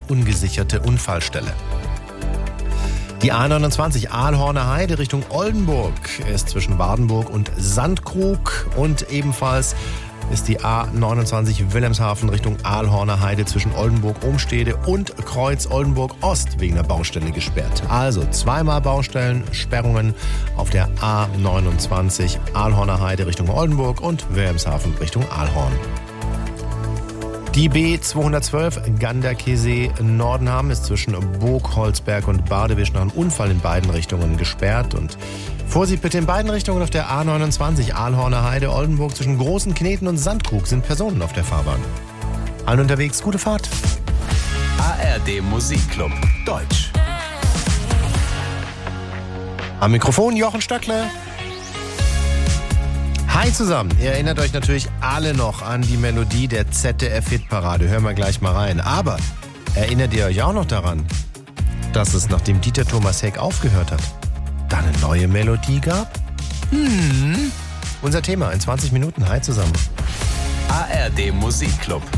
ungesicherte Unfallstelle. Die A29 Aalhorner Heide Richtung Oldenburg ist zwischen Wardenburg und Sandkrug und ebenfalls ist die A29 Wilhelmshaven Richtung Aalhorner Heide zwischen Oldenburg-Ohmstede und Kreuz Oldenburg-Ost wegen der Baustelle gesperrt. Also zweimal Baustellen, Sperrungen auf der A29 Aalhorner Heide Richtung Oldenburg und Wilhelmshaven Richtung Aalhorn. Die B212 Ganderkesee Nordenham ist zwischen Burgholzberg und Badewisch nach einem Unfall in beiden Richtungen gesperrt. Und Vorsicht bitte in beiden Richtungen auf der A29 Aalhorner Heide Oldenburg zwischen Großen Kneten und Sandkrug sind Personen auf der Fahrbahn. Allen unterwegs, gute Fahrt. ARD Musikclub Deutsch. Am Mikrofon Jochen Stöckle. Hi zusammen, ihr erinnert euch natürlich alle noch an die Melodie der ZDF-Hitparade. Hören wir gleich mal rein. Aber erinnert ihr euch auch noch daran, dass es, nachdem Dieter Thomas Heck aufgehört hat, da eine neue Melodie gab? Unser Thema in 20 Minuten. Hi zusammen. ARD Musikclub.